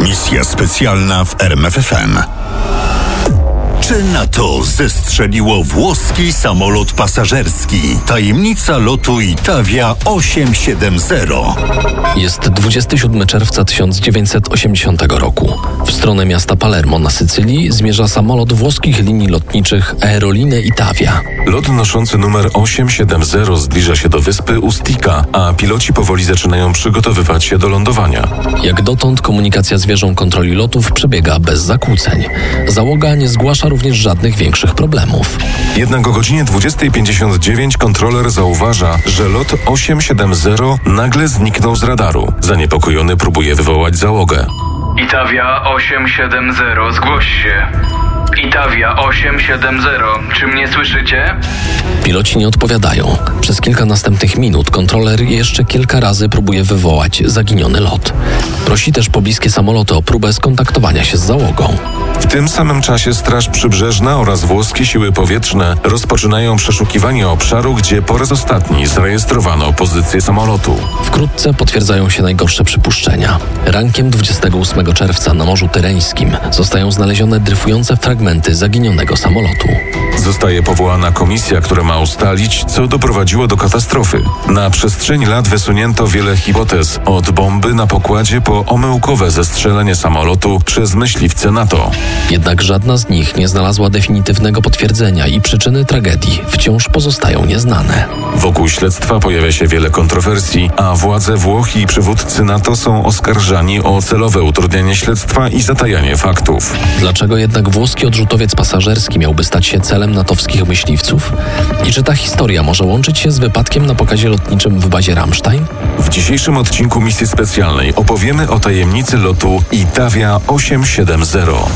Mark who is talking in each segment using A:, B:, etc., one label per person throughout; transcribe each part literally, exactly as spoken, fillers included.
A: Misja specjalna w R M F F M. Czy NATO zestrzeliło włoski samolot pasażerski? Tajemnica lotu Itavia osiem siedem zero.
B: Jest dwudziestego siódmego czerwca tysiąc dziewięćset osiemdziesiątego roku. W stronę miasta Palermo na Sycylii zmierza samolot włoskich linii lotniczych Aerolinee Itavia.
C: Lot noszący numer osiem siedem zero zbliża się do wyspy Ustica, a piloci powoli zaczynają przygotowywać się do lądowania.
B: Jak dotąd komunikacja z wieżą kontroli lotów przebiega bez zakłóceń. Załoga nie zgłasza również żadnych większych problemów.
C: Jednak o godzinie dwudziestej pięćdziesiąt dziewięć kontroler zauważa, że lot osiem siedem zero nagle zniknął z radaru. Zaniepokojony próbuje wywołać załogę.
D: Itavia osiem siedem zero, zgłoś się. Itavia osiem siedem zero, czy mnie słyszycie?
B: Piloci nie odpowiadają. Przez kilka następnych minut kontroler jeszcze kilka razy próbuje wywołać zaginiony lot. Prosi też pobliskie samoloty o próbę skontaktowania się z załogą.
C: W tym samym czasie Straż Przybrzeżna oraz włoskie siły powietrzne rozpoczynają przeszukiwanie obszaru, gdzie po raz ostatni zarejestrowano pozycję samolotu.
B: Wkrótce potwierdzają się najgorsze przypuszczenia. Rankiem dwudziestego ósmego czerwca na Morzu Tyreńskim zostają znalezione dryfujące fragmenty zaginionego samolotu.
C: Zostaje powołana komisja, która ma ustalić, co doprowadziło do katastrofy. Na przestrzeni lat wysunięto wiele hipotez, od bomby na pokładzie po omyłkowe zestrzelenie samolotu przez myśliwce NATO.
B: Jednak żadna z nich nie znalazła definitywnego potwierdzenia i przyczyny tragedii wciąż pozostają nieznane.
C: Wokół śledztwa pojawia się wiele kontrowersji, a władze Włoch i przywódcy NATO są oskarżani o celowe utrudnianie śledztwa i zatajanie faktów.
B: Dlaczego jednak włoski odrzutowiec pasażerski miałby stać się celem natowskich myśliwców? I czy ta historia może łączyć się z wypadkiem na pokazie lotniczym w bazie Ramstein?
C: W dzisiejszym odcinku misji specjalnej opowiemy o tajemnicy lotu Itavia osiem siedem zero.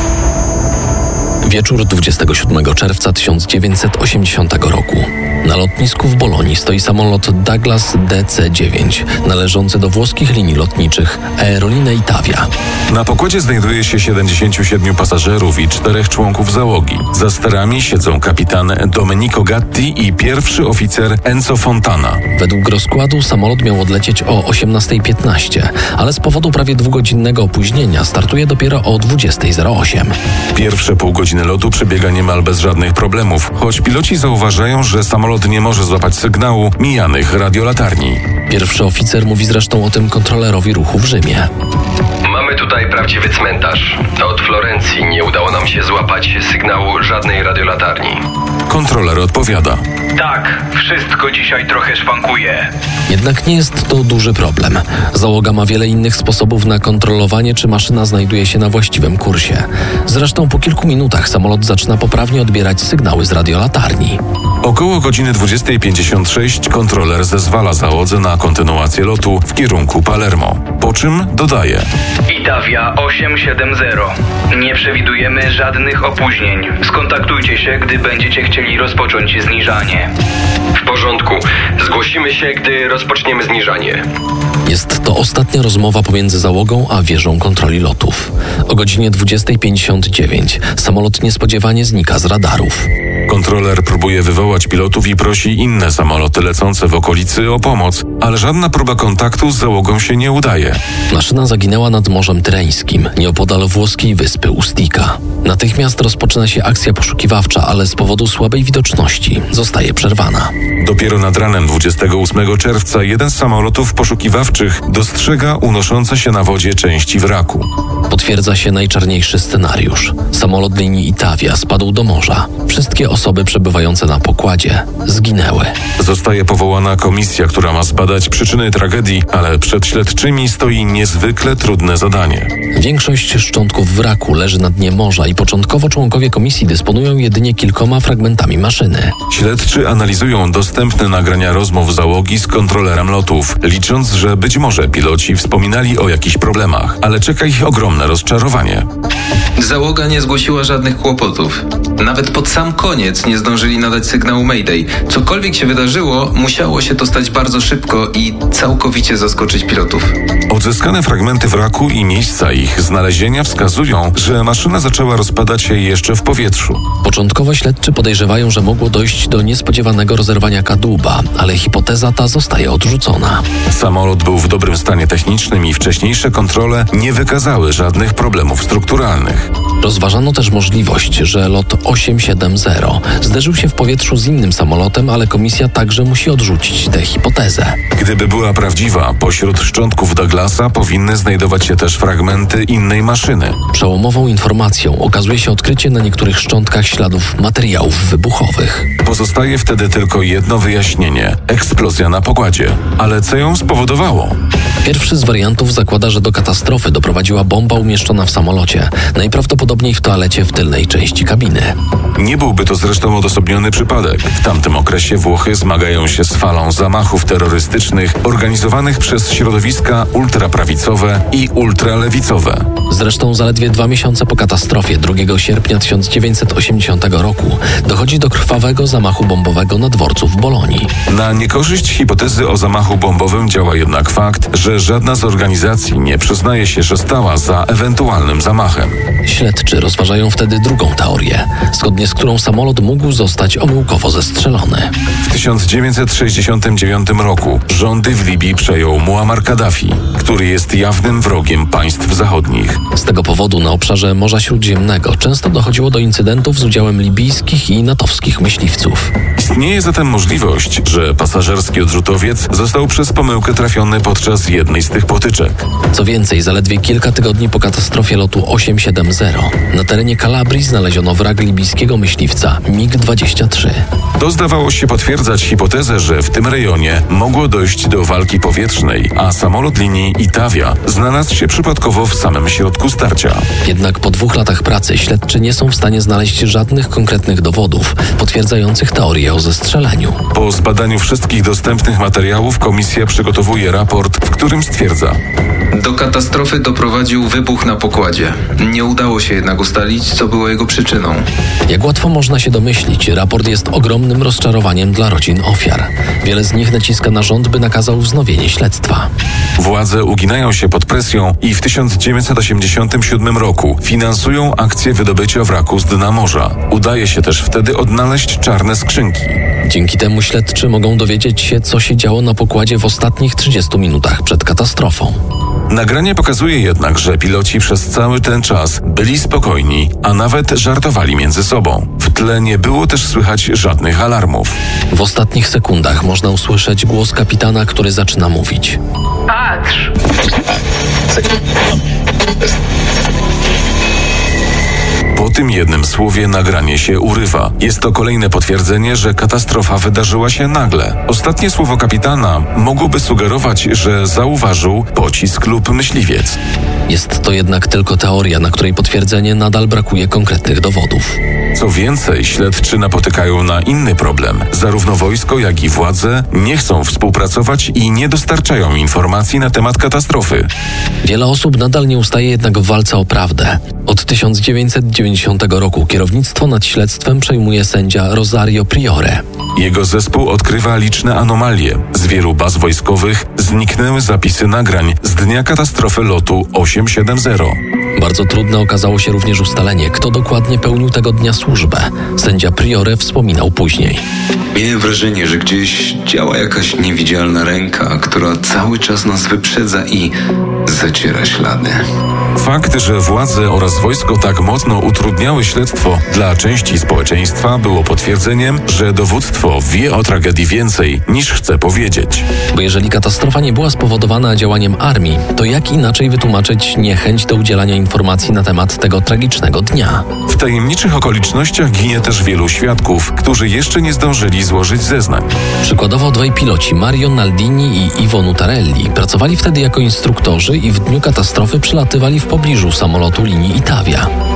B: Wieczór dwudziestego siódmego czerwca tysiąc dziewięćset osiemdziesiątego roku. Na lotnisku w Bolonii stoi samolot Douglas D C dziewięć, należący do włoskich linii lotniczych Aerolinee Itavia.
C: Na pokładzie znajduje się siedemdziesięciu siedmiu pasażerów i czterech członków załogi. Za sterami siedzą kapitan Domenico Gatti i pierwszy oficer Enzo Fontana.
B: Według rozkładu samolot miał odlecieć o osiemnastej piętnaście, ale z powodu prawie dwugodzinnego opóźnienia startuje dopiero o dwudziestej zero osiem.
C: Pierwsze pół godziny lotu przebiega niemal bez żadnych problemów, choć piloci zauważają, że samolot nie może złapać sygnału mijanych radiolatarni.
B: Pierwszy oficer mówi zresztą o tym kontrolerowi ruchu w Rzymie.
E: Mamy tutaj prawdziwy cmentarz. Od Florencji nie udało nam się złapać sygnału żadnej radiolatarni.
C: Kontroler odpowiada.
D: Tak, wszystko dzisiaj trochę szwankuje.
B: Jednak nie jest to duży problem. Załoga ma wiele innych sposobów na kontrolowanie, czy maszyna znajduje się na właściwym kursie. Zresztą po kilku minutach samolot zaczyna poprawnie odbierać sygnały z radiolatarni.
C: Około godziny dwudziestej pięćdziesiąt sześć kontroler zezwala załodze na kontynuację lotu w kierunku Palermo, po czym dodaje.
D: Itavia osiem siedem zero. Nie przewidujemy żadnych opóźnień. Skontaktujcie się, gdy będziecie chcieli rozpocząć zniżanie.
E: W porządku. Zgłosimy się, gdy rozpoczniemy zniżanie.
B: Jest to ostatnia rozmowa pomiędzy załogą a wieżą kontroli lotów. O godzinie dwudziestej pięćdziesiąt dziewięć samolot niespodziewanie znika z radarów.
C: Kontroler próbuje wywołać pilotów i prosi inne samoloty lecące w okolicy o pomoc, ale żadna próba kontaktu z załogą się nie udaje.
B: Maszyna zaginęła nad Morzem Tyreńskim, nieopodal włoskiej wyspy Ustica. Natychmiast rozpoczyna się akcja poszukiwawcza, ale z powodu słabej widoczności zostaje przerwana.
C: Dopiero nad ranem dwudziestego ósmego czerwca jeden z samolotów poszukiwawczych dostrzega unoszące się na wodzie części wraku.
B: Potwierdza się najczarniejszy scenariusz. Samolot linii Itavia spadł do morza. Wszystkie osoby przebywające na pokładzie zginęły.
C: Zostaje powołana komisja, która ma zbadać przyczyny tragedii, ale przed śledczymi stoi niezwykle trudne zadanie.
B: Większość szczątków wraku leży na dnie morza i początkowo członkowie komisji dysponują jedynie kilkoma fragmentami maszyny.
C: Śledczy analizują dostępne nagrania rozmów załogi z kontrolerem lotów, licząc, że być może piloci wspominali o jakichś problemach, ale czeka ich ogromne rozczarowanie.
F: Załoga nie zgłosiła żadnych kłopotów. Nawet pod sam koniec nie zdążyli nadać sygnału Mayday. Cokolwiek się wydarzyło, musiało się to stać bardzo szybko i całkowicie zaskoczyć pilotów.
C: Odzyskane fragmenty wraku i miejsca ich znalezienia wskazują, że maszyna zaczęła rozpadać się jeszcze w powietrzu.
B: Początkowo śledczy podejrzewają, że mogło dojść do niespodziewanego rozerwania kadłuba, ale hipoteza ta zostaje odrzucona.
C: Samolot był w dobrym stanie technicznym i wcześniejsze kontrole nie wykazały żadnych problemów strukturalnych.
B: Rozważano też możliwość, że lot osiem siedem zero zderzył się w powietrzu z innym samolotem, ale komisja także musi odrzucić tę hipotezę.
C: Gdyby była prawdziwa, pośród szczątków Douglasa powinny znajdować się też fragmenty innej maszyny.
B: Przełomową informacją okazuje się odkrycie na niektórych szczątkach śladów materiałów wybuchowych.
C: Pozostaje wtedy tylko jedno wyjaśnienie – eksplozja na pokładzie. Ale co ją spowodowało?
B: Pierwszy z wariantów zakłada, że do katastrofy doprowadziła bomba umieszczona w samolocie, najprawdopodobniej w toalecie w tylnej części kabiny.
C: Nie byłby to zresztą odosobniony przypadek. W tamtym okresie Włochy zmagają się z falą zamachów terrorystycznych organizowanych przez środowiska ultraprawicowe i ultralewicowe.
B: Zresztą zaledwie dwa miesiące po katastrofie drugiego sierpnia tysiąc dziewięćset osiemdziesiątego roku dochodzi do krwawego zamachu bombowego na dworcu w Bolonii.
C: Na niekorzyść hipotezy o zamachu bombowym działa jednak fakt, że żadna z organizacji nie przyznaje się, że stała za ewentualnym zamachem.
B: Śledczy rozważają wtedy drugą teorię, zgodnie z którą samolot mógł zostać omyłkowo zestrzelony.
C: W tysiąc dziewięćset sześćdziesiątym dziewiątym roku rządy w Libii przejął Muammar Kaddafi, który jest jawnym wrogiem państw zachodnich.
B: Z tego powodu na obszarze Morza Śródziemnego często dochodziło do incydentów z udziałem libijskich i natowskich myśliwców.
C: Istnieje zatem możliwość, że pasażerski odrzutowiec został przez pomyłkę trafiony podczas jednej z tych potyczek.
B: Co więcej, zaledwie kilka tygodni po katastrofie lotu osiem siedem zero na terenie Kalabrii znaleziono wrak libijskiego myśliwca mig dwadzieścia trzy.
C: To zdawało się potwierdzać hipotezę, że w tym rejonie mogło dojść do walki powietrznej, a samolot linii Itavia znalazł się przypadkowo w samym środku starcia.
B: Jednak po dwóch latach pracy śledczy nie są w stanie znaleźć żadnych konkretnych dowodów potwierdzających teorię o zestrzeleniu.
C: Po zbadaniu wszystkich dostępnych materiałów komisja przygotowuje raport, w którym stwierdza:
F: Do katastrofy doprowadził wybuch na pokładzie. Nie udało się jednak ustalić, co było jego przyczyną.
B: Jak łatwo można się domyślić, raport jest ogromnym rozczarowaniem dla rodzin ofiar. Wiele z nich naciska na rząd, by nakazał wznowienie śledztwa.
C: Władze uginają się pod presją i w tysiąc dziewięćset osiemdziesiątym siódmym roku finansują akcję wydobycia wraku z dna morza. Udaje się też wtedy odnaleźć czarne skrzynki.
B: Dzięki temu śledczy mogą dowiedzieć się, co się działo na pokładzie w ostatnich trzydziestu minutach przed katastrofą.
C: Nagranie pokazuje jednak, że piloci przez cały ten czas byli spokojni, a nawet żartowali między sobą. W tle nie było też słychać żadnych alarmów.
B: W ostatnich sekundach można usłyszeć głos kapitana, który zaczyna mówić.
D: Patrz!
C: Po tym jednym słowie nagranie się urywa. Jest to kolejne potwierdzenie, że katastrofa wydarzyła się nagle. Ostatnie słowo kapitana mogłoby sugerować, że zauważył pocisk lub myśliwiec.
B: Jest to jednak tylko teoria, na której potwierdzenie nadal brakuje konkretnych dowodów.
C: Co więcej, śledczy napotykają na inny problem. Zarówno wojsko, jak i władze nie chcą współpracować i nie dostarczają informacji na temat katastrofy.
B: Wiele osób nadal nie ustaje jednak w walce o prawdę. Od tysiąc dziewięćset dziewięćdziesiątego roku kierownictwo nad śledztwem przejmuje sędzia Rosario Priore.
C: Jego zespół odkrywa liczne anomalie. Z wielu baz wojskowych zniknęły zapisy nagrań z dnia katastrofy lotu osiem siedem zero.
B: Bardzo trudne okazało się również ustalenie, kto dokładnie pełnił tego dnia służbę. Sędzia Priore wspominał później.
G: Miałem wrażenie, że gdzieś działa jakaś niewidzialna ręka, która cały czas nas wyprzedza i zaciera ślady.
C: Fakt, że władze oraz wojsko tak mocno utrudniały śledztwo dla części społeczeństwa, było potwierdzeniem, że dowództwo wie o tragedii więcej niż chce powiedzieć.
B: Bo jeżeli katastrofa nie była spowodowana działaniem armii, to jak inaczej wytłumaczyć niechęć do udzielania informacji na temat tego tragicznego dnia?
C: W tajemniczych okolicznościach ginie też wielu świadków, którzy jeszcze nie zdążyli złożyć zeznań.
B: Przykładowo dwaj piloci, Mario Naldini i Ivo Nutarelli, pracowali wtedy jako instruktorzy i w dniu katastrofy przylatywali w pobliżu samolotu linii Itavia.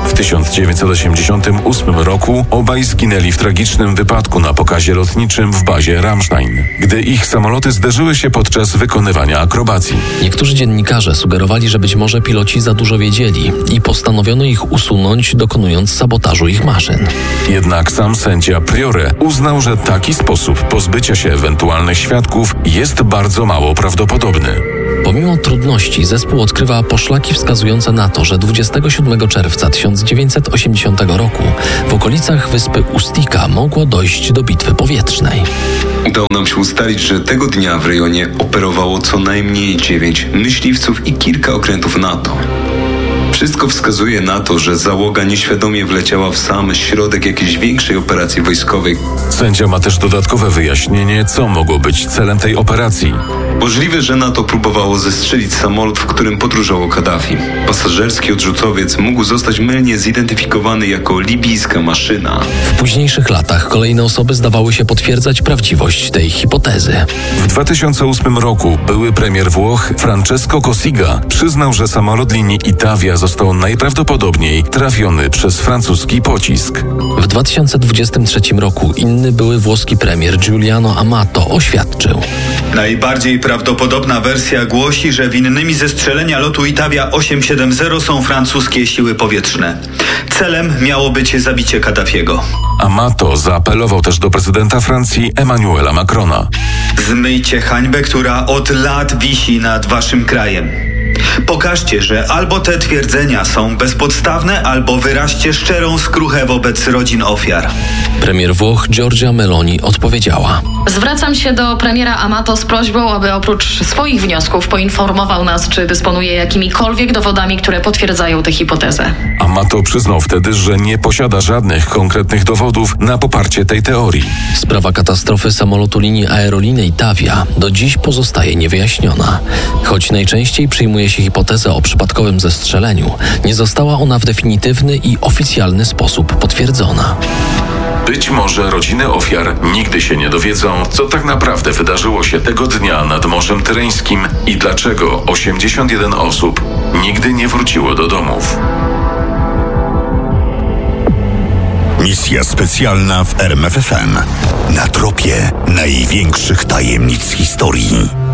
C: W tysiąc dziewięćset osiemdziesiątym ósmym roku obaj zginęli w tragicznym wypadku na pokazie lotniczym w bazie Ramstein, gdy ich samoloty zderzyły się podczas wykonywania akrobacji.
B: Niektórzy dziennikarze sugerowali, że być może piloci za dużo wiedzieli i postanowiono ich usunąć, dokonując sabotażu ich maszyn.
C: Jednak sam sędzia Priore uznał, że taki sposób pozbycia się ewentualnych świadków jest bardzo mało prawdopodobny.
B: Pomimo trudności zespół odkrywa poszlaki wskazujące na to, że dwudziestego siódmego czerwca tysiąc dziewięćset osiemdziesiątego roku w okolicach wyspy Ustica mogło dojść do bitwy powietrznej.
G: Udało nam się ustalić, że tego dnia w rejonie operowało co najmniej dziewięć myśliwców i kilka okrętów NATO. Wszystko wskazuje na to, że załoga nieświadomie wleciała w sam środek jakiejś większej operacji wojskowej.
C: Sędzia ma też dodatkowe wyjaśnienie, co mogło być celem tej operacji.
G: Możliwe, że NATO próbowało zestrzelić samolot, w którym podróżował Kaddafi. Pasażerski odrzutowiec mógł zostać mylnie zidentyfikowany jako libijska maszyna.
B: W późniejszych latach kolejne osoby zdawały się potwierdzać prawdziwość tej hipotezy.
C: W dwa tysiące ósmym roku były premier Włoch Francesco Cossiga przyznał, że samolot linii Itavia został najprawdopodobniej trafiony przez francuski pocisk.
B: W dwa tysiące dwudziestym trzecim roku inny były włoski premier Giuliano Amato oświadczył:
H: Najbardziej prawdopodobna wersja głosi, że winnymi zestrzelenia lotu Itavia osiemset siedemdziesiąt są francuskie siły powietrzne. Celem miało być zabicie Kaddafiego.
C: Amato zaapelował też do prezydenta Francji Emmanuela Macrona.
H: Zmyjcie hańbę, która od lat wisi nad waszym krajem. Pokażcie, że albo te twierdzenia są bezpodstawne, albo wyraźcie szczerą skruchę wobec rodzin ofiar.
B: Premier Włoch Giorgia Meloni odpowiedziała:
I: Zwracam się do premiera Amato z prośbą, aby oprócz swoich wniosków poinformował nas, czy dysponuje jakimikolwiek dowodami, które potwierdzają tę hipotezę.
C: Amato przyznał wtedy, że nie posiada żadnych konkretnych dowodów na poparcie tej teorii.
B: Sprawa katastrofy samolotu linii Aeroliny Itavia do dziś pozostaje niewyjaśniona. Choć najczęściej przyjmuje się hipotezę o przypadkowym zestrzeleniu, nie została ona w definitywny i oficjalny sposób potwierdzona.
C: Być może rodziny ofiar nigdy się nie dowiedzą, co tak naprawdę wydarzyło się tego dnia nad Morzem Tyreńskim i dlaczego osiemdziesiąt jeden osób nigdy nie wróciło do domów.
A: Misja specjalna w R M F F M. Na tropie największych tajemnic historii.